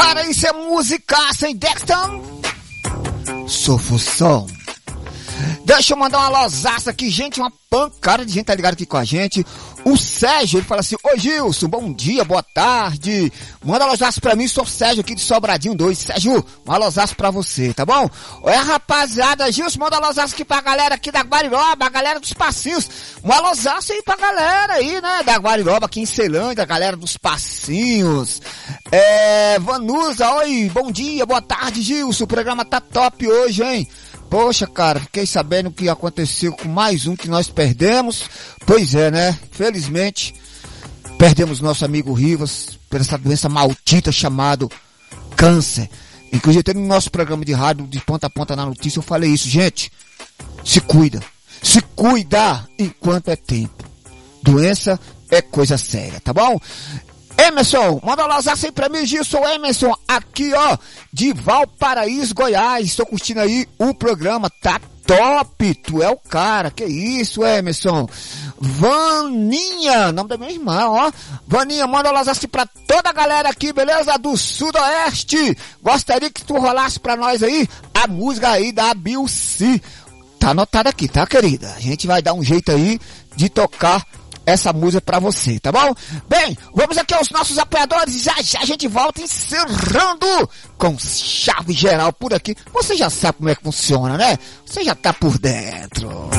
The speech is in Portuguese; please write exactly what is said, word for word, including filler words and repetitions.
Para isso é música sem Dexton. Sofusão. Deixa eu mandar uma losaça aqui, gente, uma pancada de gente tá ligado aqui com a gente. O Sérgio, ele fala assim: oi Gilson, bom dia, boa tarde. Manda losaço pra mim, sou o Sérgio aqui de Sobradinho dois. Sérgio, uma losaço pra você, tá bom? Olha, rapaziada, Gilson, manda losaço aqui pra galera aqui da Guariroba, a galera dos Passinhos. Uma losaço aí pra galera aí, né, da Guariroba, aqui em Ceilândia, a galera dos Passinhos. É, Vanusa, oi, bom dia, boa tarde, Gilson, o programa tá top hoje, hein? Poxa, cara, fiquei sabendo o que aconteceu com mais um que nós perdemos. Pois é, né? Felizmente, perdemos nosso amigo Rivas por essa doença maldita chamada câncer. Inclusive, até no nosso programa de rádio, de ponta a ponta na notícia, eu falei isso. Gente, se cuida. Se cuida enquanto é tempo. Doença é coisa séria, tá bom? Emerson, manda lá aí pra mim, Gilson. Emerson, aqui ó, de Valparaíso, Goiás. Estou curtindo aí o programa, tá top. Tu é o cara, que isso, Emerson. Vaninha, nome da minha irmã, ó. Vaninha, manda lá assim pra toda a galera aqui, beleza? Do Sudoeste. Gostaria que tu rolasse pra nós aí a música aí da Bilci. Tá anotado aqui, tá, querida? A gente vai dar um jeito aí de tocar essa música pra você, tá bom? Bem, vamos aqui aos nossos apoiadores. Já já a gente volta encerrando com chave geral por aqui. Você já sabe como é que funciona, né? Você já tá por dentro.